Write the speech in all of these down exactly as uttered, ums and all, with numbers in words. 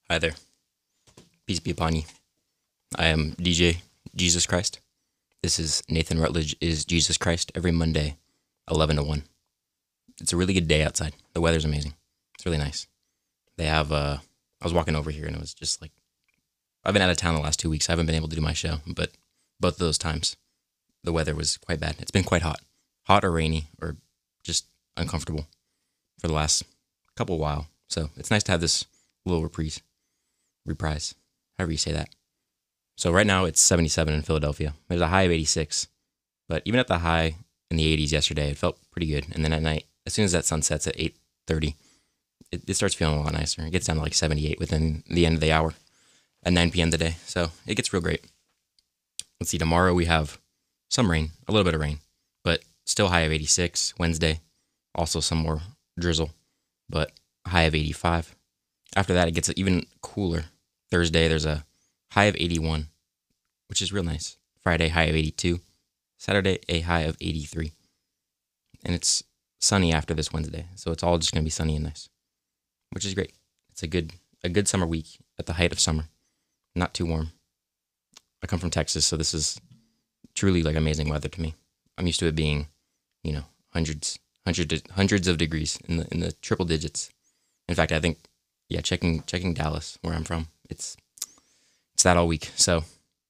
Hi there. Peace be upon you. I am D J Jesus Christ. This is Nathan Rutledge is Jesus Christ every Monday, eleven to one. It's a really good day outside. The weather's amazing. It's really nice. They have, uh, I was walking over here and it was just like, I've been out of town the last two weeks. I haven't been able to do my show, but both of those times, the weather was quite bad. It's been quite hot. Hot or rainy or just uncomfortable for the last couple while. So it's nice to have this little reprise, reprise, however you say that. So right now it's seventy-seven in Philadelphia. There's a high of eighty-six, but even at the high in the eighties yesterday, it felt pretty good. And then at night, as soon as that sun sets at eight thirty, it, it starts feeling a lot nicer. It gets down to like seventy-eight within the end of the hour at nine p.m. today. So it gets real great. Let's see, tomorrow we have some rain, a little bit of rain, but still high of eighty-six. Wednesday, also some more drizzle, but high of eighty-five. After that, it gets even cooler. Thursday, there's a high of eighty-one, which is real nice. Friday, high of eighty-two. Saturday, a high of eighty-three. And it's sunny after this Wednesday, so it's all just going to be sunny and nice, which is great. It's a good a good summer week at the height of summer. Not too warm. I come from Texas, so this is truly like amazing weather to me. I'm used to it being, you know, hundreds, hundreds, hundreds of degrees in the in the triple digits. In fact, I think, yeah, checking checking Dallas, where I'm from, it's it's that all week. So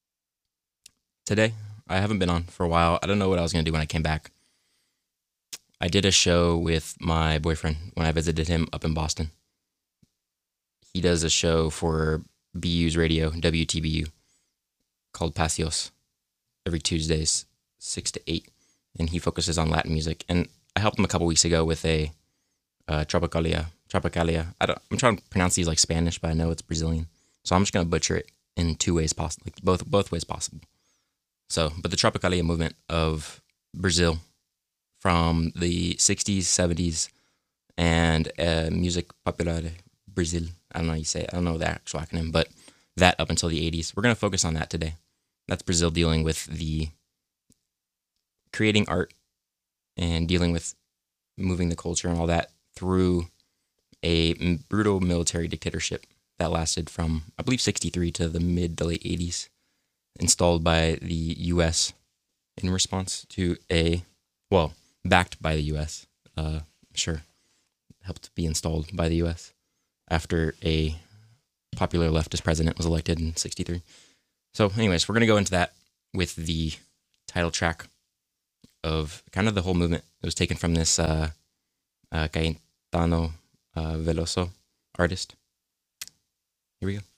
today, I haven't been on for a while. I don't know what I was gonna do when I came back. I did a show with my boyfriend when I visited him up in Boston. He does a show for B U's radio, W T B U, called Pasios, every Tuesdays, six to eight, and he focuses on Latin music. And I helped him a couple weeks ago with a uh, Tropicalia. Tropicalia. I don't, I'm trying to pronounce these like Spanish, but I know it's Brazilian, so I'm just gonna butcher it in two ways possible, like both both ways possible. So, but the Tropicalia movement of Brazil from the sixties, seventies, and uh, Music Popular Brazil. I don't know how you say it. I don't know the actual acronym, but that up until the eighties. We're going to focus on that today. That's Brazil dealing with the creating art and dealing with moving the culture and all that through a brutal military dictatorship that lasted from, I believe, sixty-three to the mid to late eighties, installed by the U S in response to a, well, backed by the U S, uh, sure, helped be installed by the U S after a popular leftist president was elected in sixty-three. So anyways, we're going to go into that with the title track of kind of the whole movement. It was taken from this uh, uh, Caetano uh, Veloso artist. Here we go.